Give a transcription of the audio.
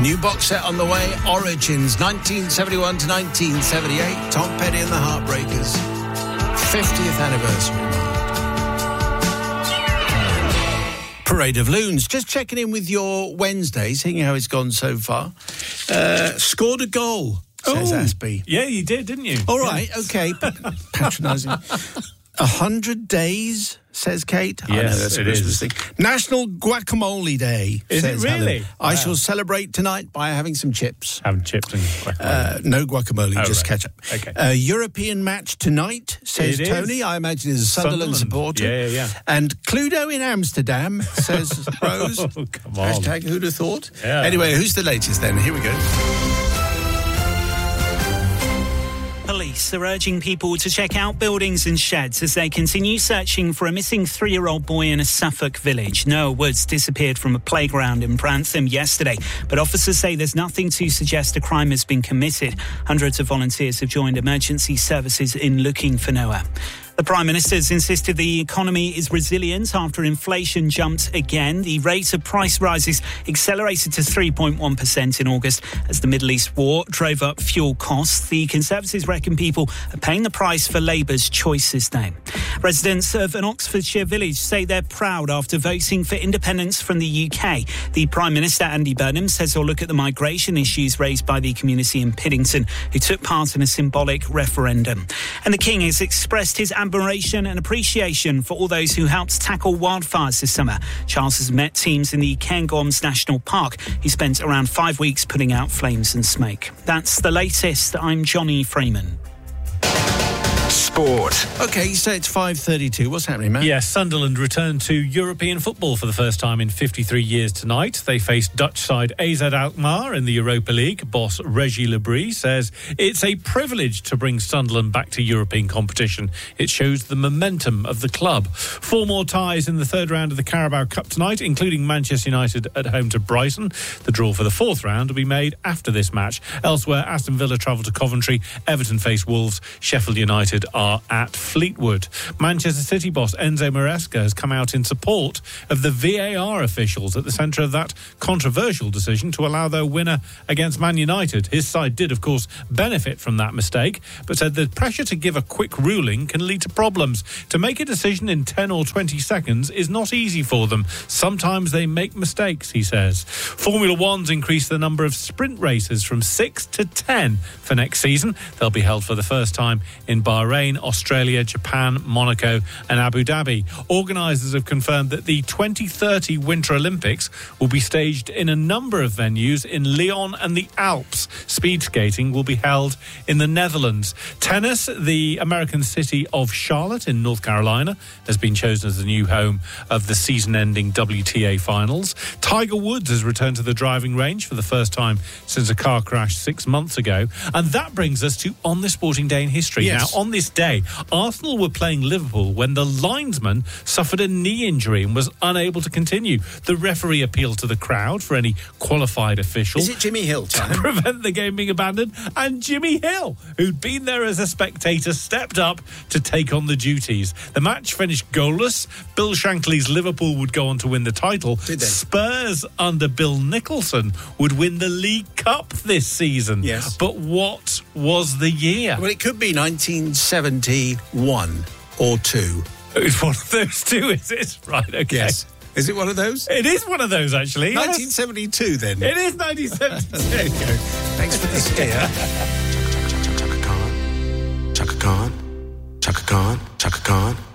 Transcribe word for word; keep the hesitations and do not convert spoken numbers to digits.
New box set on the way, Origins, nineteen seventy-one to nineteen seventy-eight. Tom Petty and the Heartbreakers, fiftieth anniversary. Parade of Loons. Just checking in with your Wednesday, seeing how it's gone so far. Uh, scored a goal, says oh, Aspie. Yeah, you did, didn't you? All right, yeah. okay. Patronising. A hundred days, says Kate. Yes, I know that's a it Christmas is. thing. National Guacamole Day. Is says it really? Helen. I Wow. shall celebrate tonight by having some chips. Having chips and guacamole. Uh, no guacamole, Oh, just right. ketchup. Okay. Uh, European match tonight, says It Tony. is. I imagine is a Sunderland, Sunderland. supporter. Yeah, yeah, yeah. And Cluedo in Amsterdam, says Rose. Oh, come on. Hashtag who'd have thought? Yeah. Anyway, who's the latest then? Here we go. Police are urging people to check out buildings and sheds as they continue searching for a missing three-year-old boy in a Suffolk village. Noah Woods disappeared from a playground in Brantham yesterday, but officers say there's nothing to suggest a crime has been committed. Hundreds of volunteers have joined emergency services in looking for Noah. The Prime Minister's insisted the economy is resilient after inflation jumped again. The rate of price rises accelerated to three point one percent in August as the Middle East war drove up fuel costs. The Conservatives reckon people are paying the price for Labour's choices now. Residents of an Oxfordshire village say they're proud after voting for independence from the U K. The Prime Minister, Andy Burnham, says he'll look at the migration issues raised by the community in Piddington, who took part in a symbolic referendum. And the King has expressed his admiration and appreciation for all those who helped tackle wildfires this summer. Charles has met teams in the Cairngorms National Park. He spent around five weeks putting out flames and smoke. That's the latest. I'm Johnny Freeman. Sport. Okay, so it's five thirty-two. What's happening, Matt? Yes, Sunderland returned to European football for the first time in fifty-three years tonight. They faced Dutch side A Z Alkmaar in the Europa League. Boss Reggie Lebris says it's a privilege to bring Sunderland back to European competition. It shows the momentum of the club. Four more ties in the third round of the Carabao Cup tonight, including Manchester United at home to Brighton. The draw for the fourth round will be made after this match. Elsewhere, Aston Villa travel to Coventry. Everton face Wolves. Sheffield United are at Fleetwood. Manchester City boss Enzo Maresca has come out in support of the V A R officials at the centre of that controversial decision to allow their winner against Man United. His side did, of course, benefit from that mistake, but said the pressure to give a quick ruling can lead to problems. To make a decision in ten or twenty seconds is not easy for them. Sometimes they make mistakes, he says. Formula One's increased the number of sprint races from six to ten for next season. They'll be held for the first time in Bahrain, Australia, Japan, Monaco and Abu Dhabi. Organisers have confirmed that the twenty thirty Winter Olympics will be staged in a number of venues in Lyon and the Alps. Speed skating will be held in the Netherlands. Tennis, the American city of Charlotte in North Carolina has been chosen as the new home of the season-ending W T A finals. Tiger Woods has returned to the driving range for the first time since a car crash six months ago. And that brings us to On This Sporting Day in History. Yes. Now, on this day, Arsenal were playing Liverpool when the linesman suffered a knee injury and was unable to continue. The referee appealed to the crowd for any qualified official Is it Jimmy Hill to time? prevent the game being abandoned, and Jimmy Hill, who'd been there as a spectator, stepped up to take on the duties. The match finished goalless. Bill Shankly's Liverpool would go on to win the title. Did they? Spurs under Bill Nicholson would win the League Cup this season. Yes. But what was the year? Well, it could be nineteen seventy-one or two. It's one of those two, is it? Right, okay. Yes. Is it one of those? It is one of those, actually. yes. nineteen seventy-two, then. It is nineteen seventy-two. There you go. Thanks for the steer. Chaka Khan, Chaka Khan, Chaka Khan, Chaka Khan.